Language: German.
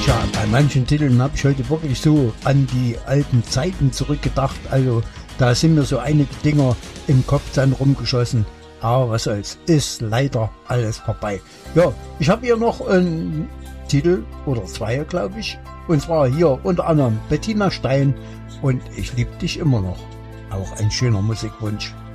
Ja, bei manchen Titeln habe ich heute wirklich so an die alten Zeiten zurückgedacht. Also da sind mir so einige Dinger im Kopf dann rumgeschossen. Aber was soll's, ist leider alles vorbei. Ja, ich habe hier noch einen Titel oder zwei, glaube ich. Und zwar hier unter anderem Bettina Stein und Ich lieb dich immer noch. Auch ein schöner Musikwunsch.